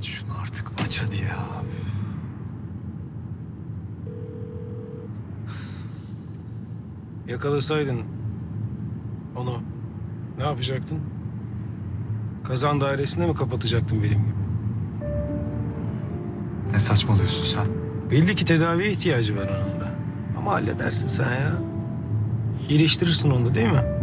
Aç şunu artık, aç hadi ya. Yakalasaydın onu ne yapacaktın? Kazan dairesinde mi kapatacaktın benim gibi? Ne saçmalıyorsun sen? Belli ki tedaviye ihtiyacı var onun da. Ama halledersin sen ya. İyileştirirsin onu da değil mi?